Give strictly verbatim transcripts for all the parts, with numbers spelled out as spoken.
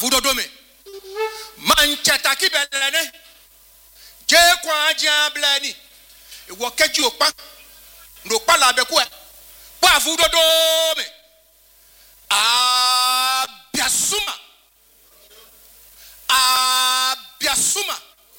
vudo dome mancheta kibelene je kwa jablani wo keji opa ndo pa la beku e pa vudo dome a biasuma a biasuma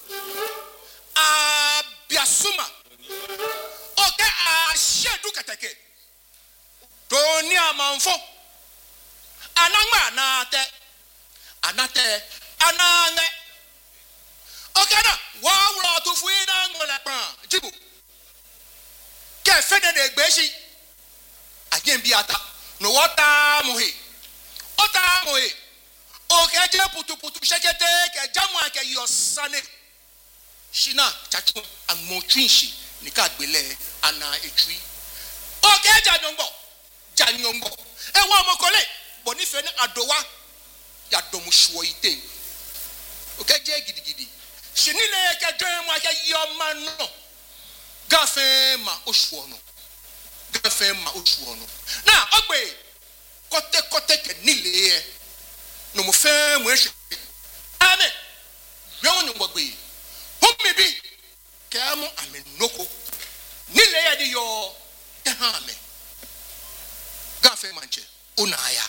a biasuma oke a shedu kateke doni amanfo anangma anate anate anange okana wa wuro to fu ina ngola pan jibu ke fede de gbeshi ajen bi ata no wota muhi ota muhi oke je putu putu shekete ke jamu ake yosane shina chachu amotwinshi nika gbele ana etwi oke janyongbo janyongbo e wa mokole boni fe ni adowa ya domu shuo ite oke je gidigidi shinile ke jamu ake yomano gafe ma oshuo no gafe ma oshuo no na ogbe kote kote ke nile no mo fe mo ehwe amen yo no gbogbe humi bi ke amu amenoko nile ya di yo te ha me gafe manche unaya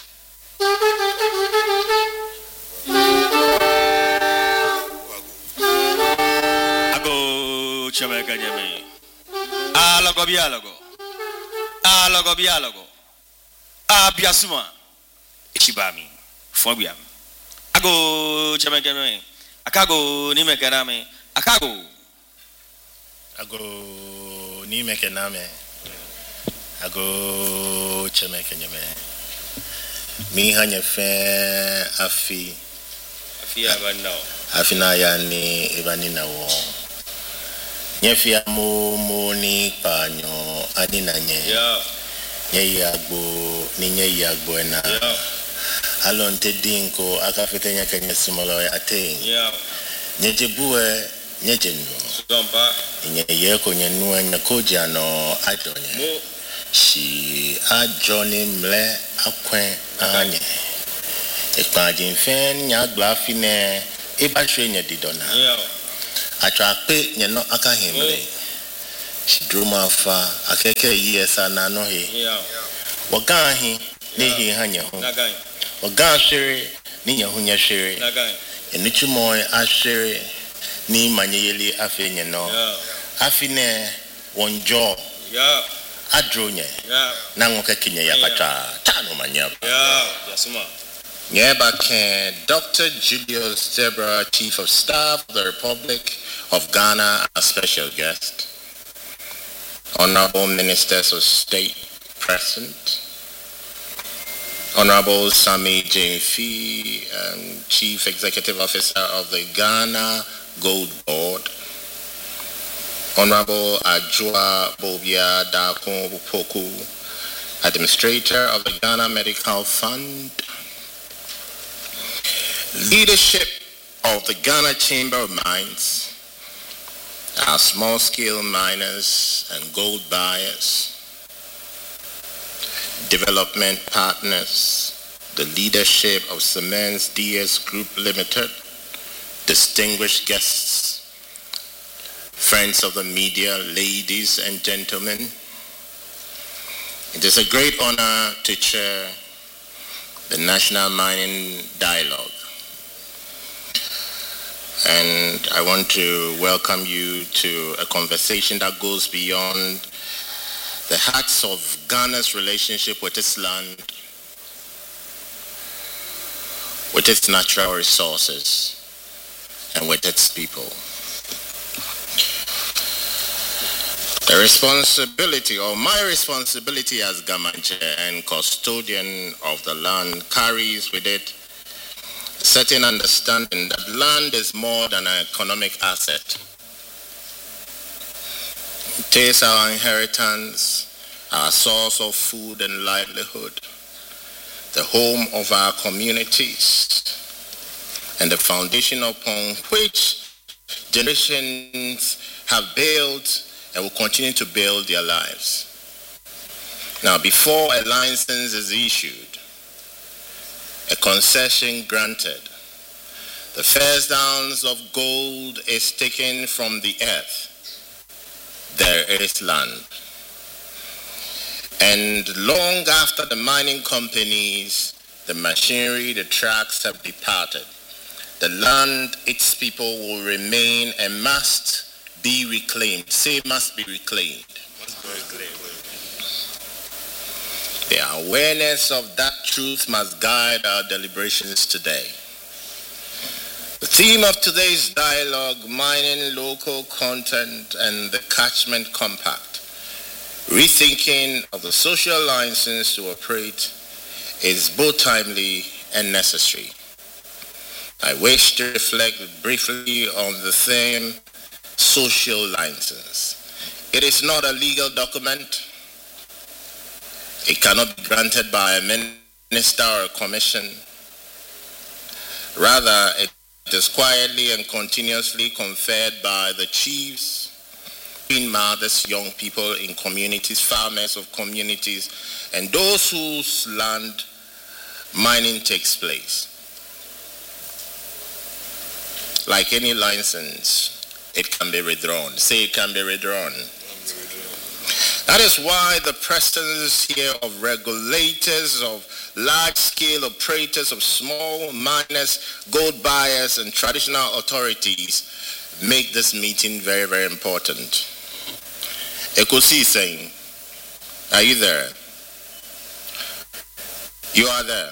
ago chameka jame alogo bialogo alogo bialogo abiasuma ishibami fobiam ago chameka jame akago ni mekaname akago ago ni mekaname ago chameka jame mi hanya fe afi afi abano afi na ya ni ibani na wo nyefi amu mo ni panyo ani na nye yeah nye yagbo ni nye yagbo na yeah alonte dinko akafete nya kenya simolo ate yeah nyeje buwe nyeje no gamba nye yeko nye nuwa nya koja no adonye mo shi ajoni mle akwen anye ekpaji fen nya glafine eba hwe nya didona yeah atwape nye no aka himle shi druma fa akeke yesa na no he yeah waga hi ne hi hanya ho nagai waga shere ni nya ho nya shere nagai enichumoy ashere ni manyeli afenye no yeah afine wonjo yeah adronye yeah na ngoka kinye yakata tano manyaba yeah yasuma Nyeba Ken, Doctor Julius Zebra, Chief of Staff of the Republic of Ghana, a special guest. Honorable Ministers of State present. Honorable Sami Jemfi, um, Chief Executive Officer of the Ghana Gold Board. Honorable Ajua Bobia Dakon Poku, Administrator of the Ghana Medical Fund. Leadership of the Ghana Chamber of Mines, our small-scale miners and gold buyers, development partners, the leadership of Cements D S Group Limited, distinguished guests, friends of the media, ladies and gentlemen. It is a great honor to chair the National Mining Dialogue. And I want to welcome you to a conversation that goes beyond the hearts of Ghana's relationship with its land, with its natural resources, and with its people. The responsibility, or my responsibility as Gamanche and custodian of the land, carries with it a certain understanding that land is more than an economic asset. It is our inheritance, our source of food and livelihood, the home of our communities, and the foundation upon which generations have built and will continue to build their lives. Now, before a license is issued, a concession granted, The first ounce of gold is taken from the earth. There is land. And long after the mining companies, the machinery, the trucks have departed, the land, its people will remain and must be reclaimed. Say must be reclaimed. Must be reclaimed. The awareness of that truth must guide our deliberations today. The theme of today's dialogue, mining local content and the catchment compact, rethinking of the social license to operate, is both timely and necessary. I wish to reflect briefly on the theme, social license. It is not a legal document. It cannot be granted by a minister or a commission. Rather, it is quietly and continuously conferred by the chiefs, queen mothers, young people in communities, farmers of communities, and those whose land mining takes place. Like any license, it can be withdrawn. Say it can be withdrawn. That is why the presence here of regulators, of large-scale operators, of small miners, gold buyers, and traditional authorities make this meeting very, very important. Ekosi saying, are you there? You are there.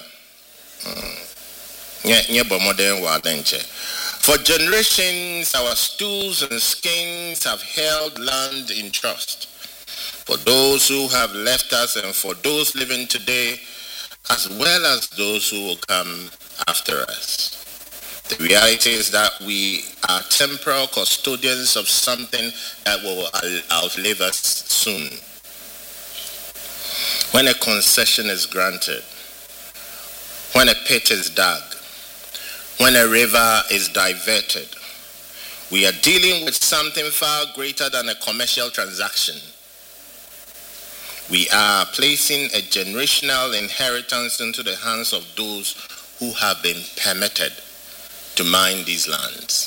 Mm. For generations, our stools and skins have held land in trust. For those who have left us and for those living today, as well as those who will come after us. The reality is that we are temporal custodians of something that will outlive us soon. When a concession is granted, when a pit is dug, when a river is diverted, we are dealing with something far greater than a commercial transaction. We are placing a generational inheritance into the hands of those who have been permitted to mine these lands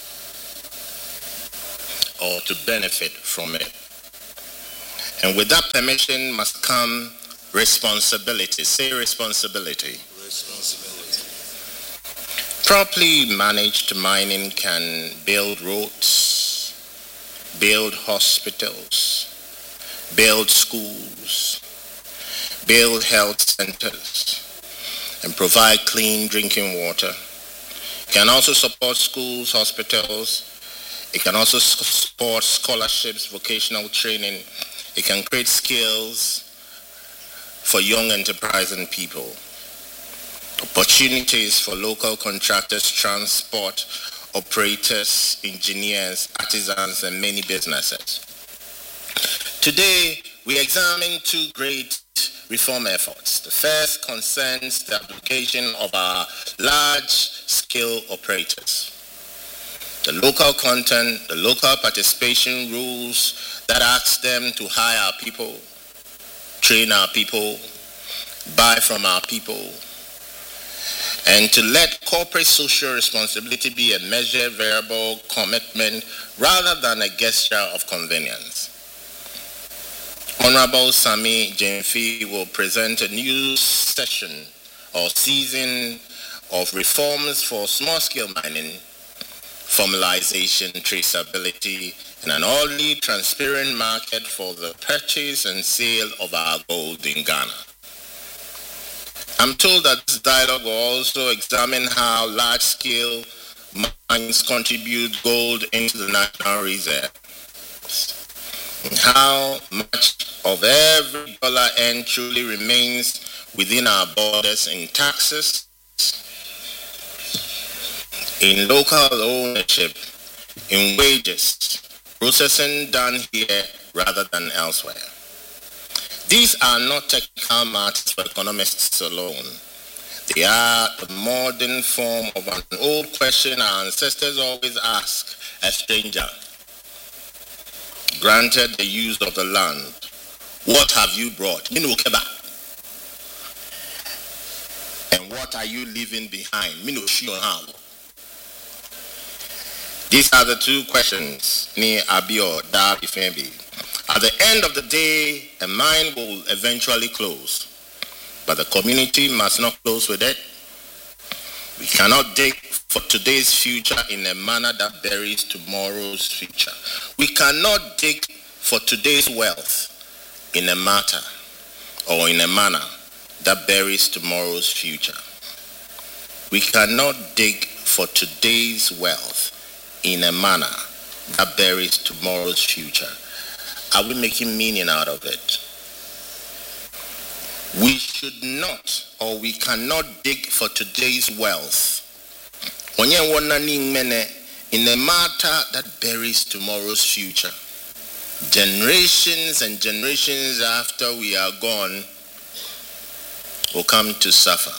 or to benefit from it. And with that permission must come responsibility. Say responsibility. Responsibility. Properly managed mining can build roads, build hospitals, build schools, build health centers, and provide clean drinking water. It can also support schools, hospitals. It can also support scholarships, vocational training. It can create skills for young enterprising people. Opportunities for local contractors, transport operators, engineers, artisans, and many businesses. Today, we examine two great reform efforts. The first concerns the application of our large-scale operators. The local content, the local participation rules that ask them to hire our people, train our people, buy from our people, and to let corporate social responsibility be a measured, variable commitment rather than a gesture of convenience. Honorable Sami Jemfi will present a new session or season of reforms for small-scale mining, formalization, traceability, and an orderly, transparent market for the purchase and sale of our gold in Ghana. I'm told that this dialogue will also examine how large-scale mines contribute gold into the national reserve, and how much of every dollar earned truly remains within our borders in taxes, in local ownership, in wages, processing done here rather than elsewhere. These are not technical matters for economists alone. They are the modern form of an old question our ancestors always ask a stranger. Granted the use of the land, what have you brought? And what are you leaving behind? These are the two questions. Ni abio da bifembi. At the end of the day, a mine will eventually close, but the community must not close with it. We cannot dig for today's future in a manner that buries tomorrow's future. We cannot dig for today's wealth in a matter or in a manner that buries tomorrow's future. We cannot dig for today's wealth in a manner that buries tomorrow's future. Are we making meaning out of it? We should not, or we cannot dig for today's wealth in a matter that buries tomorrow's future. Generations and generations after we are gone will come to suffer.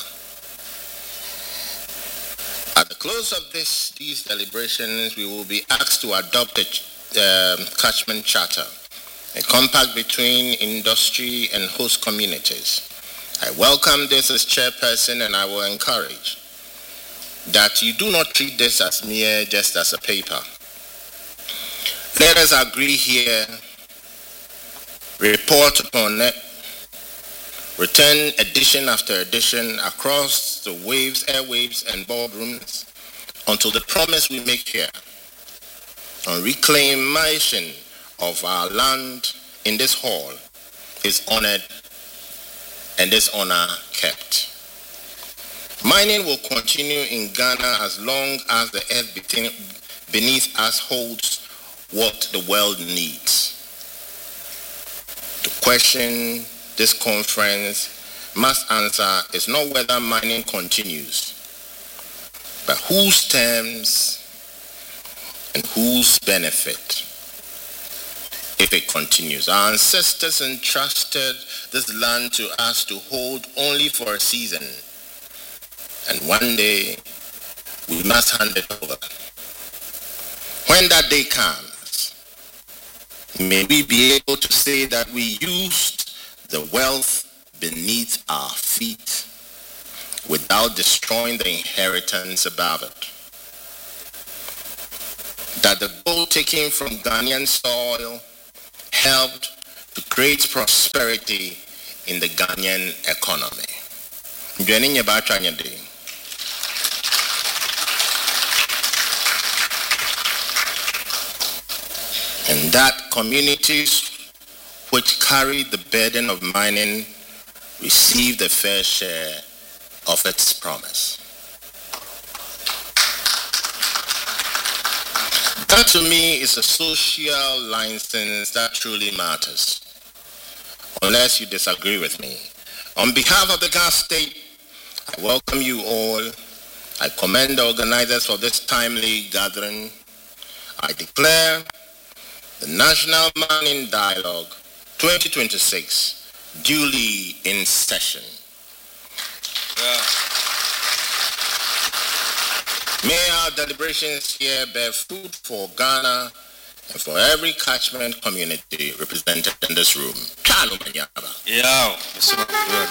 At the close of this, these deliberations, we will be asked to adopt a um, catchment charter, a compact between industry and host communities. I welcome this as chairperson, and I will encourage that you do not treat this as mere just as a paper. Let us agree here, report upon it, return edition after edition across the waves, airwaves, and boardrooms until the promise we make here on reclamation of our land in this hall is honored and this honor kept. Mining will continue in Ghana as long as the earth beneath us holds what the world needs. The question this conference must answer is not whether mining continues, but whose terms and whose benefit if it continues. Our ancestors entrusted this land to us to hold only for a season, and one day we must hand it over. When that day comes, may we be able to say that we used the wealth beneath our feet without destroying the inheritance above it. That the gold taken from Ghanaian soil helped to create prosperity in the Ghanaian economy. And that communities which carry the burden of mining receive the fair share of its promise. That to me is a social license that truly matters, unless you disagree with me. On behalf of the Ghana State, I welcome you all. I commend the organizers for this timely gathering. I declare the National Mining Dialogue twenty twenty-six duly in session. Yeah. May our deliberations here bear fruit for Ghana and for every catchment community represented in this room. Yeah.